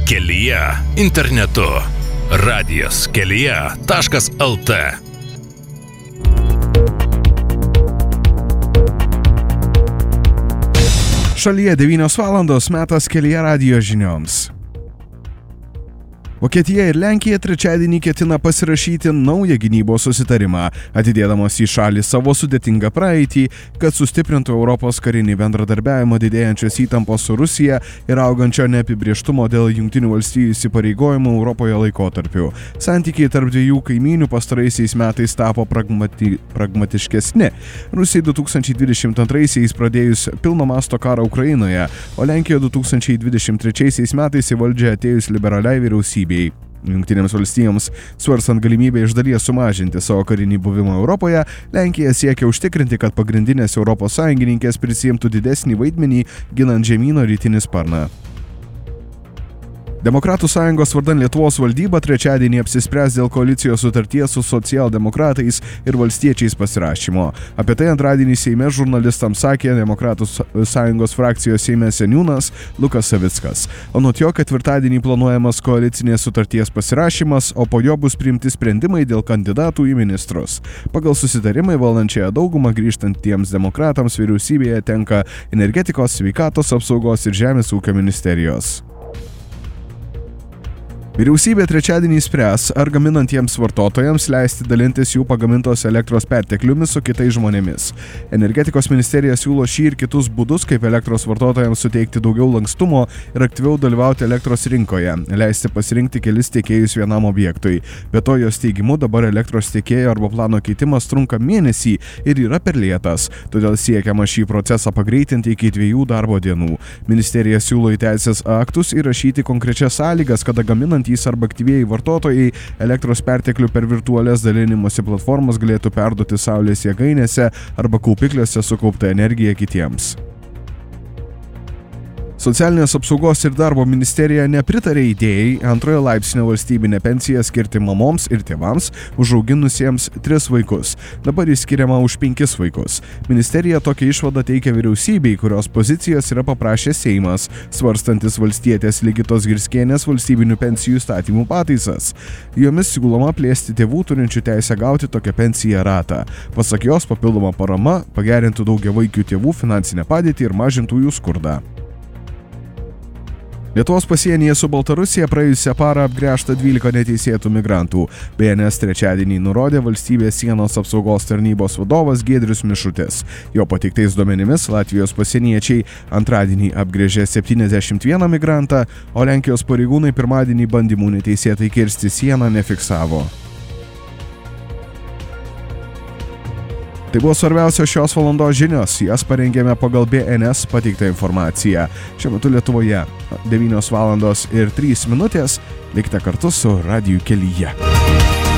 Kelyje internetu. radijas.kelyje.lt. Šalyje 9 valandos, metas Kelyje radijo žinioms. Vokietija ir Lenkija trečiadienį ketina pasirašyti naują gynybos susitarimą, atidėdamos į šalį savo sudėtingą praeitį, kad sustiprintų Europos karinį bendradarbiavimą didėjančios įtampos su Rusija ir augančio neapibrėžtumo dėl Jungtinių valstijų įsipareigojimų Europoje laikotarpiu. Santykiai tarp dviejų kaimynių pastaraisiais metais tapo pragmatiškesni. Rusijai 2022-aisiais pradėjus pilno masto karą Ukrainoje, o Lenkijoje 2023 metais į valdžią atėjus liberaliai vyriausybei. Jungtinėms valstijoms svarstant galimybę iš dalies sumažinti savo karinį buvimą Europoje, Lenkija siekia užtikrinti, kad pagrindinės Europos sąjungininkės prisiimtų didesnį vaidmenį ginant žemyno rytinį sparną. Demokratų sąjungos vardan Lietuvos valdyba trečiadienį apsispręs dėl koalicijos sutarties su socialdemokratais ir valstiečiais pasirašymo. Apie tai antradienį Seime žurnalistams sakė Demokratų sąjungos frakcijos Seime seniūnas Lukas Savickas. Anot jo, ketvirtadienį planuojamas koalicinės sutarties pasirašymas, o po jo bus priimti sprendimai dėl kandidatų į ministrus. Pagal susitarimai valdančiąją daugumą grįžtantiems demokratams vyriausybėje tenka energetikos, sveikatos apsaugos ir žemės ūkio ministerijos. Vyriausybė trečiadienį spręs, ar gaminantiems vartotojams leisti dalintis jų pagamintos elektros pertekliumi su kitais žmonėmis. Energetikos ministerija siūlo šį ir kitus būdus, kaip elektros vartotojams suteikti daugiau lankstumo ir aktyviau dalyvauti elektros rinkoje, leisti pasirinkti kelis tiekėjus vienam objektui. Be to, jos teigimu dabar elektros tiekėjo arba plano keitimas trunka mėnesį ir yra per lėtas, todėl siekiama šį procesą pagreitinti iki 2 darbo dienų. Ministerija siūlo į teisės aktus įrašyti konkrečias sąlygas, kada gaminant arba aktyvieji vartotojai elektros perteklių per virtualias dalinimosi platformas galėtų perduoti saulės jėgainėse arba kaupikliuose sukauptą energiją kitiems. Socialinės apsaugos ir darbo ministerija nepritarė idėjai antrojo laipsnio valstybinę pensiją skirti mamoms ir tėvams užauginusiems 3 vaikus. Dabar jis skiriama už 5 vaikus. Ministerija tokią išvadą teikia vyriausybei, kurios pozicijos yra paprašęs Seimas, svarstantis valstietės Ligitos Girskienės valstybinių pensijų įstatymų pataisas. Jomis siūloma plėsti tėvų turinčių teisę gauti tokią pensiją ratą. Pasak jos, papildoma parama pagerintų daugiavaikių tėvų finansinę padėtį ir mažintų jų skurdą. Lietuvos pasienyje su Baltarusija praėjusią parą apgręžta 12 neteisėtų migrantų. BNS trečiadienį nurodė valstybės sienos apsaugos tarnybos vadovas Giedrius Mišutis. Jo pateiktais duomenimis Latvijos pasieniečiai antradienį apgręžė 71 migrantą, o Lenkijos pareigūnai pirmadienį bandymų neteisėtai kirsti sieną nefiksavo. Tai buvo svarbiausios šios valandos žinios, jas parengėme pagal BNS pateiktą informaciją. Šiuo metu Lietuvoje 9 valandos ir 3 minutės, likite kartu su Radiju Kelyje.